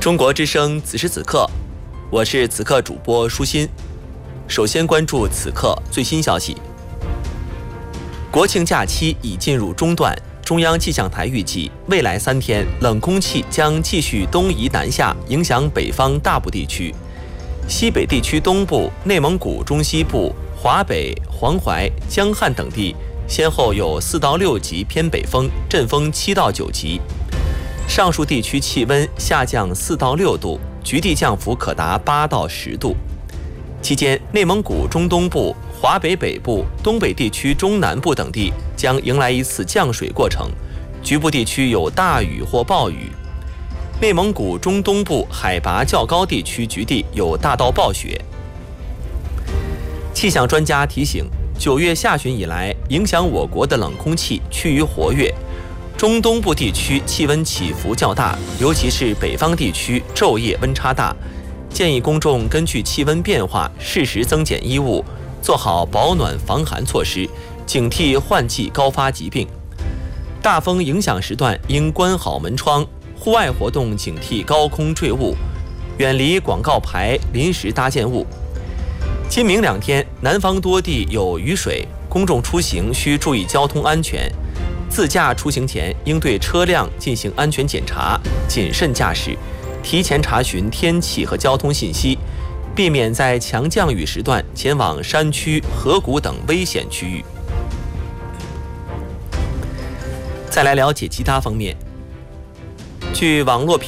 中国之声此时此刻，我是此刻主播舒心。首先关注此刻最新消息。国庆假期已进入中段，中央气象台预计，未来3天冷空气将继续东移南下，影响北方大部地区。西北地区东部、内蒙古中西部、华北、黄淮、江汉等地先后有4到6级偏北风，阵风7到9级。上述地区气温下降4到6度，局地降幅可达8到10度。期间，内蒙古中东部、华北北部、东北地区中南部等地将迎来一次降水过程，局部地区有大雨或暴雨。内蒙古中东部海拔较高地区局地有大到暴雪。气象专家提醒，9月下旬以来，影响我国的冷空气趋于活跃，中东部地区气温起伏较大，尤其是北方地区昼夜温差大。建议公众根据气温变化适时增减衣物，做好保暖防寒措施，警惕换季高发疾病。大风影响时段应关好门窗，户外活动警惕高空坠物，远离广告牌、临时搭建物。今明2天，南方多地有雨水，公众出行需注意交通安全。自驾出行前应对车辆进行安全检查，谨慎驾驶，提前查询天气和交通信息，避免在强降雨时段前往山区、河谷等危险区域。再来了解其他方面。据网络